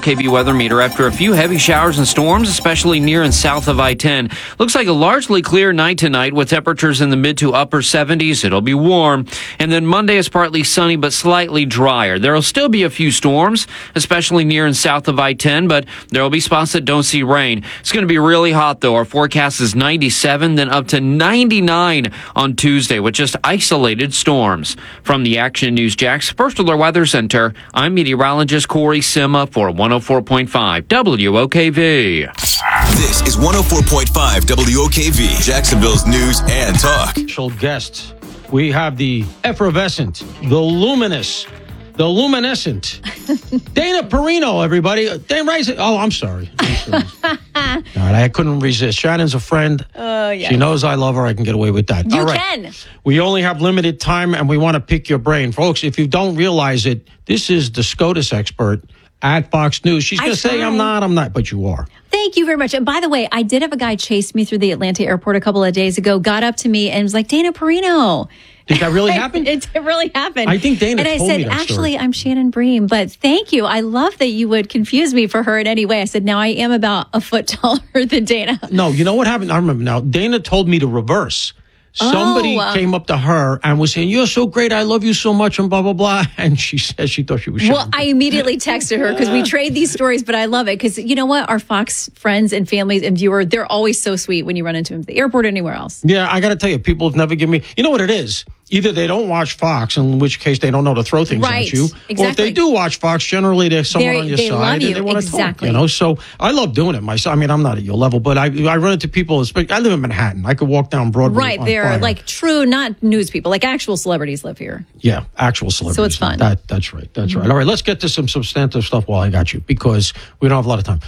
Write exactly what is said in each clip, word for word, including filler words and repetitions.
K V weather meter after a few heavy showers and storms, especially near and south of I ten. Looks like a largely clear night tonight with temperatures in the mid to upper seventies. It'll be warm. And then Monday is partly sunny but slightly drier. There will still be a few storms, especially near and south of I ten, but there will be spots that don't see rain. It's going to be really hot, though. Our forecast is ninety-seven, then up to ninety-nine on Tuesday with just isolated storms. From the Action News Jax First Alert Weather Center, I'm meteorologist Corey Sima for one oh four point five W O K V. This is one oh four point five W O K V, Jacksonville's news and talk. Special guests. We have the effervescent, the luminous, the luminescent, Dana Perino, everybody. Dana Rice. Oh, I'm sorry. I'm sorry. All right, I couldn't resist. Shannon's a friend. Oh, yeah. She knows I love her. I can get away with that. You All right. can. We only have limited time, and we want to pick your brain. Folks, if you don't realize it, this is the SCOTUS expert at Fox News. She's going to say, I'm not, I'm not, but you are. Thank you very much. And by the way, I did have a guy chase me through the Atlanta airport a couple of days ago, got up to me and was like, Dana Perino. Did that really happen? It, it really happened. I think Dana and I told said, me that actually, story. I'm Shannon Bream, but thank you. I love that you would confuse me for her in any way. I said, now I am about a foot taller than Dana. No, you know what happened? I remember now. Dana told me to reverse. Somebody Oh. came up to her and was saying, you're so great. I love you so much and blah, blah, blah. And she said she thought she was Well, Shannon. I immediately texted her because we trade these stories, but I love it because you know what? Our Fox friends and families and viewers, they're always so sweet when you run into them at the airport or anywhere else. Yeah, I got to tell you, people have never given me, you know what it is? Either they don't watch Fox, in which case they don't know to throw things Right, at you. Or if exactly. they do watch Fox, generally there's someone They're- on your they side love and you, they want to exactly. talk. You know, so I love doing it myself. I mean, I'm not at your level, but I I run into people. I live in Manhattan. I could walk down Broadway. Right. on They're fire. like true, not news people, like actual celebrities live here. Yeah, actual celebrities. So it's fun. That, that's right. That's right. All right, let's get to some substantive stuff while I got you, because we don't have a lot of time.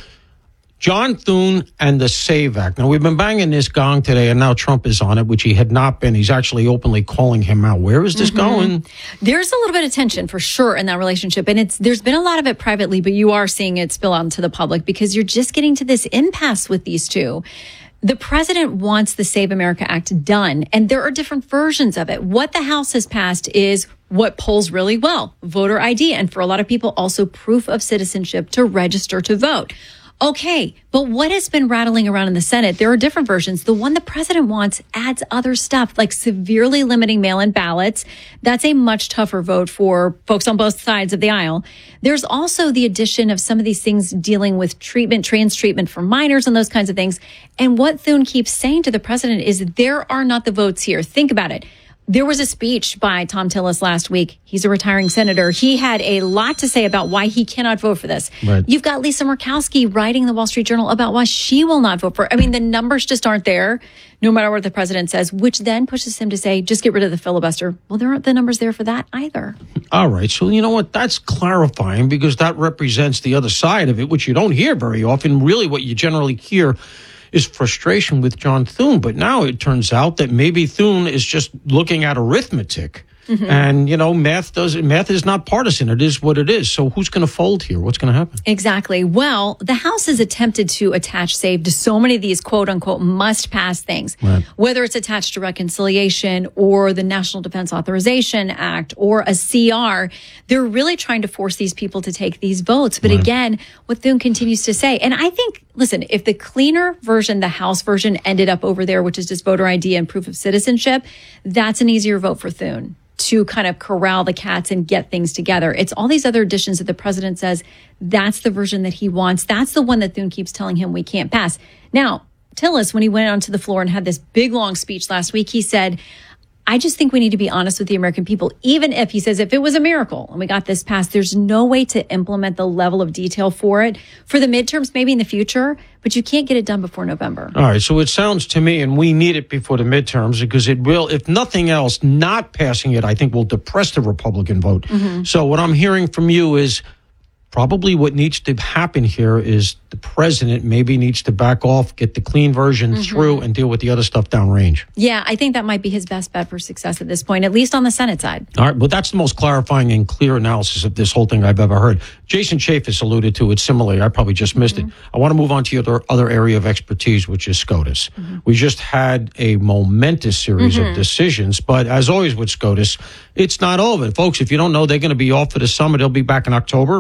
John Thune and the SAVE Act. Now, we've been banging this gong today, and now Trump is on it, which he had not been. He's actually openly calling him out. Where is this Mm-hmm. going? There's a little bit of tension for sure in that relationship. And it's there's been a lot of it privately, but you are seeing it spill out into the public because you're just getting to this impasse with these two. The president wants the Save America Act done, and there are different versions of it. What the House has passed is what polls really well, voter I D, and for a lot of people, also proof of citizenship to register to vote. Okay, but what has been rattling around in the Senate? There are different versions. The one the president wants adds other stuff, like severely limiting mail-in ballots. That's a much tougher vote for folks on both sides of the aisle. There's also the addition of some of these things dealing with treatment, trans treatment for minors and those kinds of things. And what Thune keeps saying to the president is there are not the votes here. Think about it. There was a speech by Tom Tillis last week. He's a retiring senator. He had a lot to say about why he cannot vote for this. Right. You've got Lisa Murkowski writing in the Wall Street Journal about why she will not vote for it. I mean, the numbers just aren't there, no matter what the president says, which then pushes him to say, just get rid of the filibuster. Well, there aren't the numbers there for that either. All right. So, you know what? That's clarifying because that represents the other side of it, which you don't hear very often. Really, what you generally hear is frustration with John Thune. But now it turns out that maybe Thune is just looking at arithmetic. Mm-hmm. And, you know, math does math is not partisan. It is what it is. So who's going to fold here? What's going to happen? Exactly. Well, the House has attempted to attach SAVE to so many of these quote unquote must pass things, Right. whether it's attached to reconciliation or the National Defense Authorization Act or a C R. They're really trying to force these people to take these votes. But Right. again, what Thune continues to say, and I think, listen, if the cleaner version, the House version ended up over there, which is just voter I D and proof of citizenship, that's an easier vote for Thune to kind of corral the cats and get things together. It's all these other additions that the president says that's the version that he wants. That's the one that Thune keeps telling him we can't pass. Now, Tillis, when he went onto the floor and had this big, long speech last week, he said, I just think we need to be honest with the American people. Even if, he says, if it was a miracle and we got this passed, there's no way to implement the level of detail for it. For the midterms, maybe in the future, but you can't get it done before November. All right. So it sounds to me, and we need it before the midterms because it will, if nothing else, not passing it, I think will depress the Republican vote. Mm-hmm. So what I'm hearing from you is probably what needs to happen here is the president maybe needs to back off, get the clean version mm-hmm. through, and deal with the other stuff downrange. Yeah, I think that might be his best bet for success at this point, at least on the Senate side. All right, well, that's the most clarifying and clear analysis of this whole thing I've ever heard. Jason Chaffetz alluded to it similarly. I probably just missed mm-hmm. it. I want to move on to your other, other area of expertise, which is SCOTUS. Mm-hmm. We just had a momentous series mm-hmm. of decisions, but as always with SCOTUS, it's not over. Folks, if you don't know, they're going to be off for the summer. They'll be back in October, right? So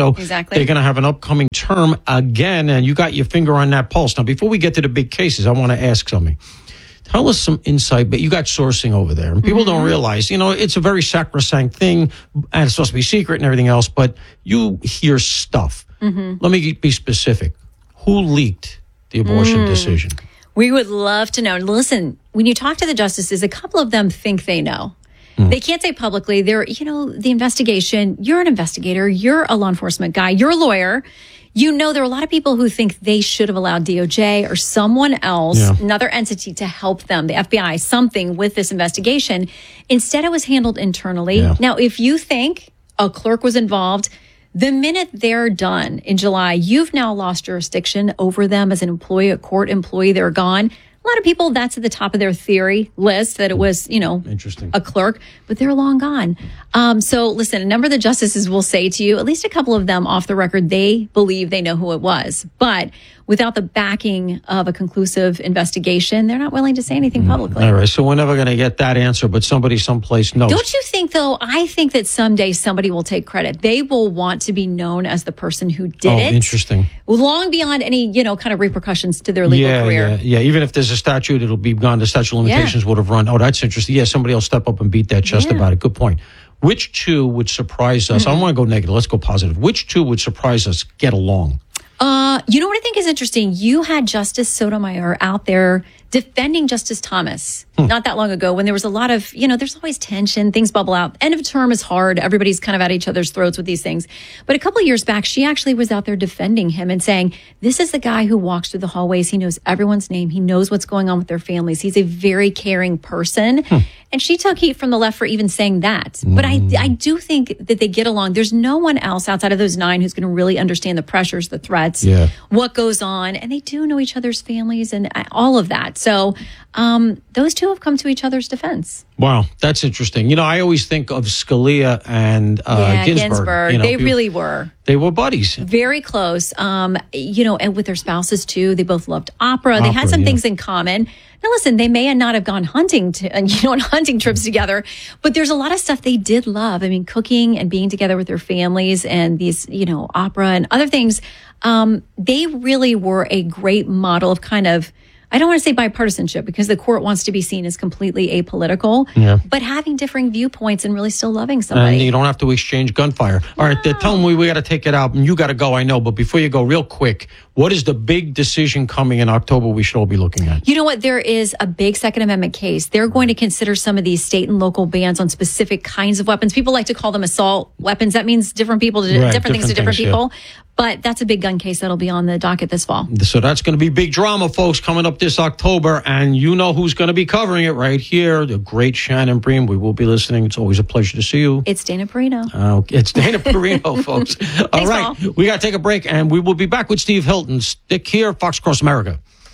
So exactly. they're going to have an upcoming term again, and you got your finger on that pulse. Now, before we get to the big cases, I want to ask something. Tell us some insight, but you got sourcing over there. And people mm-hmm. don't realize, you know, it's a very sacrosanct thing, and it's supposed to be secret and everything else, but you hear stuff. Mm-hmm. Let me be specific. Who leaked the abortion mm. decision? We would love to know. Listen, when you talk to the justices, a couple of them think they know. Mm. They can't say publicly. They're, you know, the investigation, you're an investigator, you're a law enforcement guy, you're a lawyer. You know, there are a lot of people who think they should have allowed D O J or someone else, yeah. another entity to help them, the F B I, something with this investigation. Instead, it was handled internally. Yeah. Now, if you think a clerk was involved, the minute they're done in July, you've now lost jurisdiction over them as an employee, a court employee. They're gone. A lot of people, that's at the top of their theory list, that it was, you know, Interesting. a clerk, but they're long gone. Um, so listen, a number of the justices will say to you, at least a couple of them off the record, they believe they know who it was. But without the backing of a conclusive investigation, they're not willing to say anything publicly. All right. So we're never going to get that answer, but somebody someplace knows. Don't you think, though? I think that someday somebody will take credit. They will want to be known as the person who did oh, it. Interesting. Long beyond any, you know, kind of repercussions to their legal yeah, career. Yeah, yeah. Even if there's a statute, it'll be gone. The statute of limitations yeah. would have run. Oh, that's interesting. Yeah, somebody will step up and beat that chest yeah. about it. Good point. Which two would surprise us? Mm-hmm. I don't want to go negative. Let's go positive. Which two would surprise us get along? Uh, you know what I think is interesting? You had Justice Sotomayor out there defending Justice Thomas hmm. not that long ago when there was a lot of, you know, there's always tension, things bubble out. End of term is hard. Everybody's kind of at each other's throats with these things. But a couple of years back, she actually was out there defending him and saying, this is the guy who walks through the hallways. He knows everyone's name. He knows what's going on with their families. He's a very caring person. Hmm. And she took heat from the left for even saying that. Mm. But I, I do think that they get along. There's no one else outside of those nine who's going to really understand the pressures, the threats, yeah. what goes on. And they do know each other's families and all of that. So um, those two have come to each other's defense. Wow, that's interesting. You know, I always think of Scalia and uh, yeah, Ginsburg. Ginsburg. You know, they really were. They were buddies. Very close. Um, you know, and with their spouses, too. They both loved opera. opera they had some yeah. things in common. Now, listen, they may not have gone hunting, to, you know, on hunting trips together, but there's a lot of stuff they did love. I mean, cooking and being together with their families and these, you know, opera and other things. Um, they really were a great model of kind of, I don't want to say bipartisanship because the court wants to be seen as completely apolitical, yeah. but having differing viewpoints and really still loving somebody. And you don't have to exchange gunfire. All no. right, they're telling me we got to take it out, and you got to go, I know. But before you go, real quick, what is the big decision coming in October we should all be looking at? You know what? There is a big Second Amendment case. They're going to consider some of these state and local bans on specific kinds of weapons. People like to call them assault weapons. That means different people, right, different, different things to different things, people. Yeah. But that's a big gun case that'll be on the docket this fall. So that's going to be big drama, folks, coming up this October. And you know who's going to be covering it right here, the great Shannon Bream. We will be listening. It's always a pleasure to see you. It's Dana Perino. Uh, it's Dana Perino, folks. All Thanks, right. Paul. We got to take a break, and we will be back with Steve Hilton. Stick here, Fox Cross America.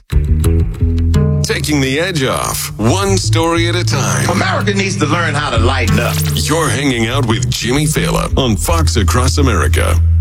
Taking the edge off, one story at a time. America needs to learn how to lighten up. You're hanging out with Jimmy Fallon on Fox Across America.